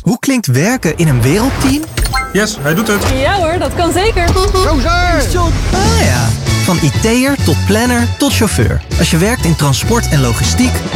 Hoe klinkt werken in een wereldteam? Yes, hij doet het. Ja hoor, dat kan zeker. Ah ja, van IT'er tot planner tot chauffeur. Als je werkt in transport en logistiek